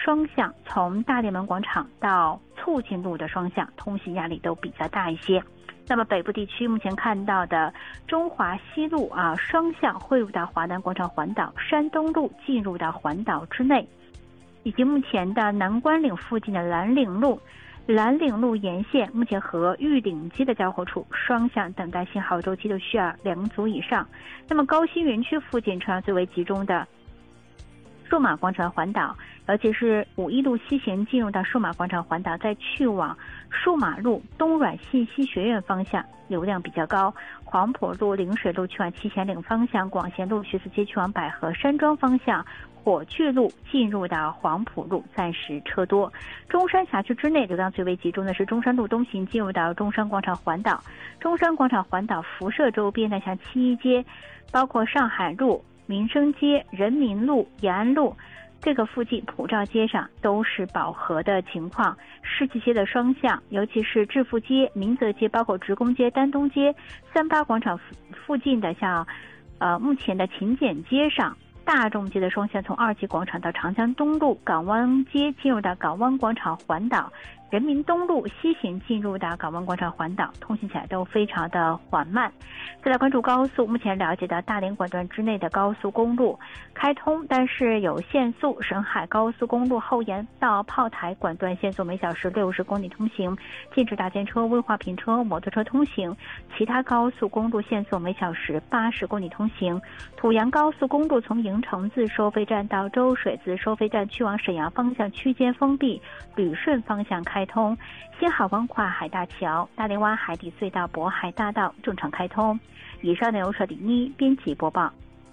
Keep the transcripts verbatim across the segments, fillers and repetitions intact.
双向，从大连门广场到促进路的双向通行压力都比较大一些。那么北部地区目前看到的中华西路啊双向汇入到华南广场环岛，山东路进入到环岛之内，以及目前的南关岭附近的蓝岭路。蓝岭路沿线目前和玉岭街的交汇处双向等待信号周期都需要两组以上。那么高新园区附近车辆最为集中的数码广场环岛，尤其是五一路西行进入到数码广场环岛，再去往数码路东软信息学院方向流量比较高，黄埔路陵水路去往七贤岭方向，广贤路徐子街去往百合山庄方向，火炬路进入到黄埔路暂时车多。中山辖区之内流量最为集中的是中山路东行进入到中山广场环岛，中山广场环岛辐射周边的像七一街，包括上海路、民生街、人民路、延安路这个附近普照街上都是饱和的情况。世纪街的双向，尤其是致富街、明泽街，包括职工街、丹东街、三八广场附近的像呃目前的勤俭街上，大众街的双向从二级广场到长江东路、港湾街进入到港湾广场环岛，人民东路西行进入到港湾广场环岛，通行起来都非常的缓慢。再来关注高速，目前了解到大连管段之内的高速公路开通，但是有限速。沈海高速公路后沿到炮台管段限速每小时六十公里通行，禁止大件车、危化品车、摩托车通行。其他高速公路限速每小时八十公里通行。土阳高速公路从营城自收费站到周水自收费站去往沈阳方向区间封闭，旅顺方向开通。新海湾跨海大桥、大连湾海底隧道、渤海大道正常开通。以上内容是李妮编辑播报。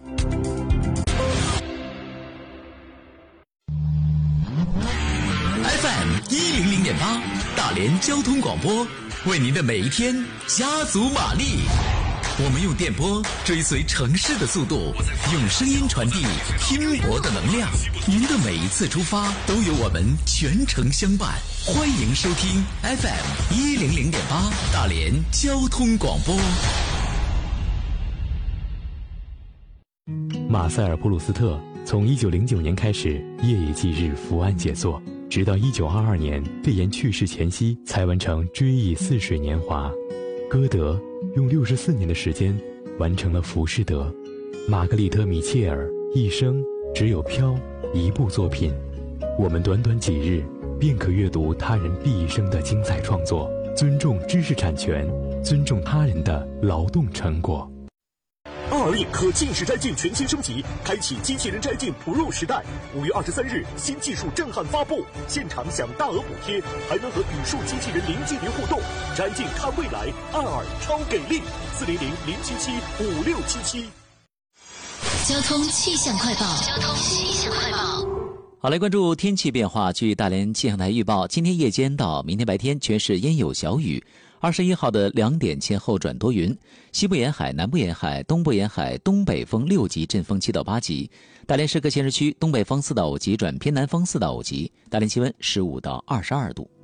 F M 一零零点八，大连交通广播，为您的每一天加足马力。我们用电波追随城市的速度，用声音传递拼搏的能量。您的每一次出发都有我们全程相伴。欢迎收听 F M 一零零点八大连交通广播。 马塞尔·普鲁斯特从一九零九年开始夜以继日伏案写作，直到一九二二年肺炎去世前夕才完成《追忆似水年华》。歌德用六十四年的时间完成了《浮士德》。玛格丽特·米切尔一生只有《飘》一部作品，我们短短几日便可阅读他人毕生的精彩创作，尊重知识产权，尊重他人的劳动成果。 奥尔影可近视摘镜全新升级，开启机器人摘镜 Pro 时代。五月二十三日，新技术震撼发布，现场享大额补贴，还能和语数机器人零距离互动。摘镜看未来，奥尔超给力！四零零零七七五六七七。 交通气象快报。交通气象快报。 好，来关注天气变化。据大连气象台预报，今天夜间到明天白天全市烟有小雨。二十一号的两点前后转多云，西部沿海、南部沿海、东部沿海东北风六级，阵风七到八级。大连市各县市区东北风四到五级转偏南风四到五级。大连气温十五到二十二度。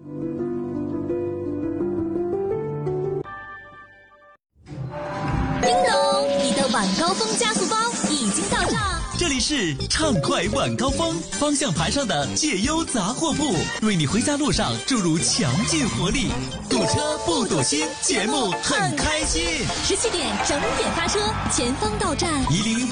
叮咚，你的晚高峰加速包已经到账。 这里是畅快晚高峰，方向盘上的解忧杂货铺，为你回家路上注入强劲活力。堵车不堵心，节目很开心。 十七点整点发车，前方到站一零零八。